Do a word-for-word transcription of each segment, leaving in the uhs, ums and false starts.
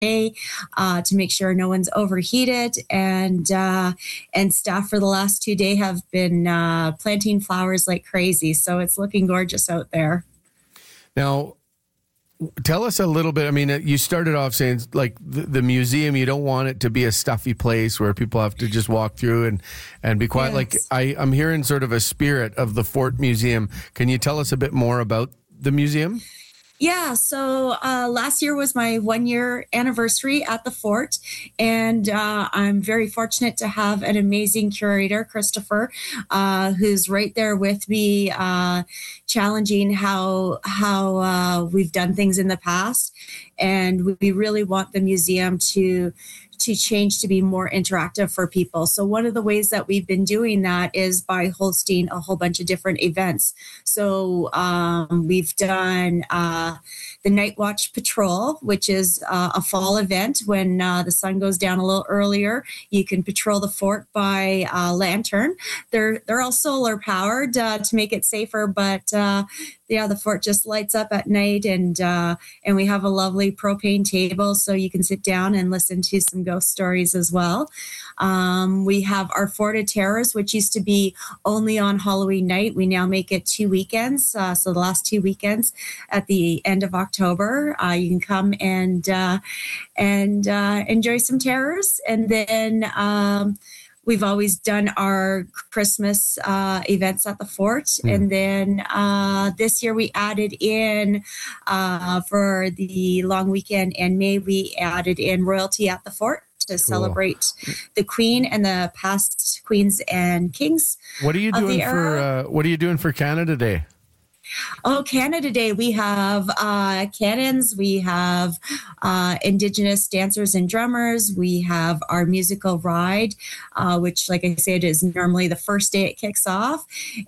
uh, to make sure no one's overheated. And uh, and staff for the last two days have been uh, planting flowers like crazy. So it's looking gorgeous out there. Now, tell us a little bit. I mean, you started off saying, like, the, the museum, you don't want it to be a stuffy place where people have to just walk through and, and be quiet. Yes. Like, I, I'm hearing sort of a spirit of the Fort Museum. Can you tell us a bit more about the museum? Yeah, so uh, last year was my one-year anniversary at the fort, and uh, I'm very fortunate to have an amazing curator, Christopher, uh, who's right there with me, uh, challenging how how uh, we've done things in the past, and we really want the museum to to change to be more interactive for people. So one of the ways that we've been doing that is by hosting a whole bunch of different events. So um, we've done uh, the Night Watch Patrol, which is uh, a fall event when uh, the sun goes down a little earlier. You can patrol the fort by uh, lantern. They're they're all solar powered uh, to make it safer, but uh, yeah, the fort just lights up at night, and uh, and we have a lovely propane table so you can sit down and listen to some ghost stories as well. Um, we have our Fort of Terrors, which used to be only on Halloween night. We now make it two weekends. Uh, so the last two weekends at the end of October, uh, you can come and uh, and uh, enjoy some terrors. And then um, we've always done our Christmas uh, events at the fort. Mm. And then uh, this year we added in, uh, for the long weekend in May, we added in Royalty at the Fort to cool. celebrate the Queen and the past queens and kings. What are you doing for uh, What are you doing for Canada Day? Oh, Canada Day. We have uh, cannons. We have uh, Indigenous dancers and drummers. We have our musical ride, uh, which, like I said, is normally the first day it kicks off.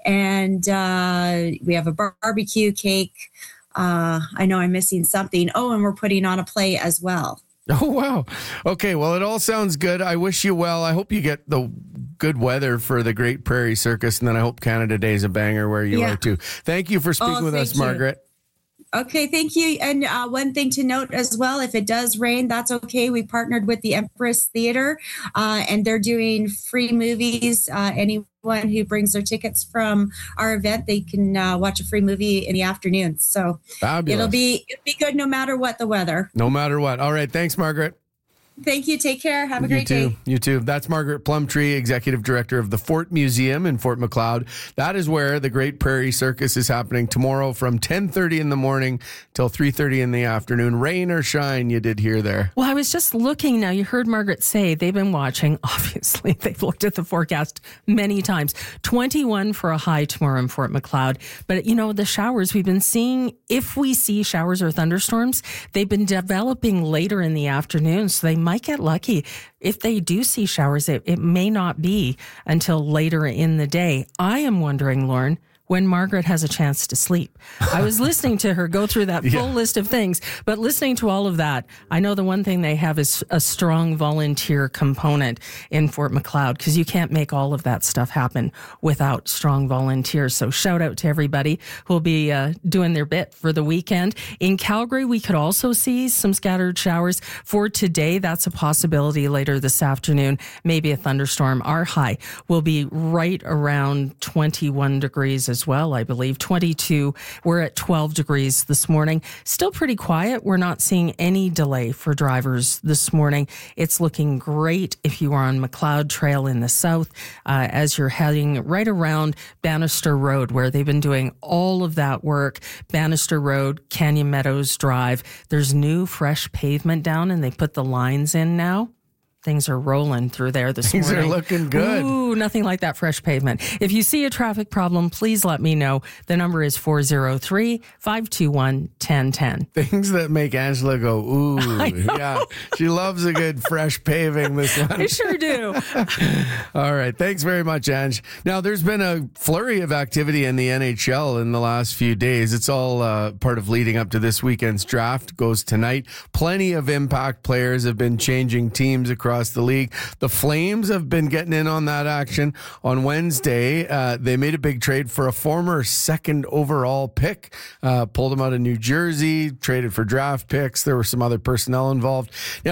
And uh, we have a bar- barbecue cake. Uh, I know I'm missing something. Oh, and we're putting on a play as well. Oh, wow. Okay, well, it all sounds good. I wish you well. I hope you get the good weather for the Great Prairie Circus, and then I hope Canada Day is a banger where you yeah. are too. Thank you for speaking oh, with us, you. Margaret. Okay, thank you. And uh, one thing to note as well, if it does rain, that's okay. We partnered with the Empress Theater, uh, and they're doing free movies. Uh, anyone who brings their tickets from our event, they can uh, watch a free movie in the afternoon. So Fabulous. it'll be it'll be good no matter what the weather. No matter what. All right. Thanks, Margaret. Thank you. Take care. Have a you great too. day. You too. That's Margaret Plumtree, Executive Director of the Fort Museum in Fort Macleod. That is where the Great Prairie Circus is happening tomorrow from ten thirty in the morning till three thirty in the afternoon. Rain or shine, you did hear there. Well, I was just looking now. You heard Margaret say they've been watching. Obviously, they've looked at the forecast many times. twenty-one for a high tomorrow in Fort Macleod. But, you know, the showers we've been seeing, if we see showers or thunderstorms, they've been developing later in the afternoon. So they might get lucky. If they do see showers, it, it may not be until later in the day. I am wondering, Lauren, when Margaret has a chance to sleep. I was listening to her go through that full yeah. list of things, but listening to all of that, I know the one thing they have is a strong volunteer component in Fort Macleod, because you can't make all of that stuff happen without strong volunteers. So shout out to everybody who will be uh, doing their bit for the weekend. In Calgary, we could also see some scattered showers for today. That's a possibility later this afternoon, maybe a thunderstorm. Our high will be right around twenty-one degrees as well, I believe. twenty-two. We're at twelve degrees this morning. Still pretty quiet. We're not seeing any delay for drivers this morning. It's looking great if you are on Macleod Trail in the south, uh, as you're heading right around Bannister Road, where they've been doing all of that work. Bannister Road, Canyon Meadows Drive. There's new fresh pavement down, and they put the lines in now. Things are rolling through there this Things morning. Things are looking good. Ooh, nothing like that fresh pavement. If you see a traffic problem, please let me know. The number is four oh three, five two one, one oh one oh. Things that make Angela go, ooh. Yeah, she loves a good fresh paving, this one. I sure do. All right. Thanks very much, Ange. Now, there's been a flurry of activity in the N H L in the last few days. It's all uh, part of leading up to this weekend's draft. Goes tonight. Plenty of impact players have been changing teams across across the league. The Flames have been getting in on that action. On Wednesday, uh, they made a big trade for a former second overall pick, uh, pulled him out of New Jersey, traded for draft picks. There were some other personnel involved. Now,